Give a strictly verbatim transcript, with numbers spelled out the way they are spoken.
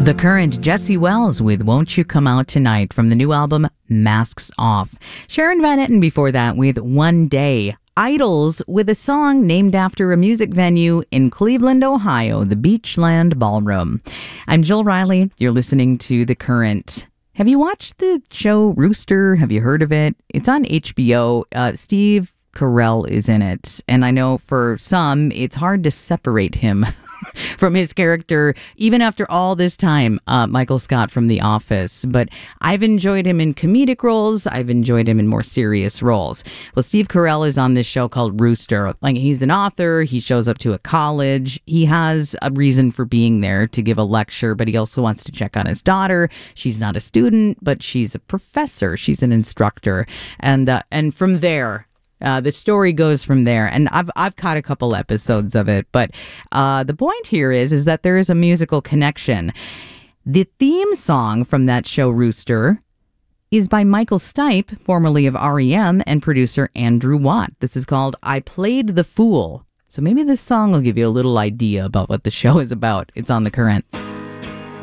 The Current, Jesse Wells with Won't You Come Out Tonight from the new album Masks Off. Sharon Van Etten before that with One Day. Idols with a song named after a music venue in Cleveland, Ohio, the Beachland Ballroom. I'm Jill Riley. You're listening to The Current. Have you watched the show Rooster? Have you heard of it? It's on H B O. Uh, Steve Carell is in it. And I know for some, it's hard to separate him from his character, even after all this time, uh, Michael Scott from The Office. But I've enjoyed him in comedic roles. I've enjoyed him in more serious roles. Well, Steve Carell is on this show called Rooster. Like, he's an author. He shows up to a college. He has a reason for being there to give a lecture, but he also wants to check on his daughter. She's not a student, but she's a professor. She's an instructor. And uh, and from there, Uh, the story goes from there, and I've I've caught a couple episodes of it, but uh, the point here is is that there is a musical connection. The theme song from that show, Rooster, is by Michael Stipe, formerly of R E M, and producer Andrew Watt. This is called I Played the Fool. So maybe this song will give you a little idea about what the show is about. It's on The Current.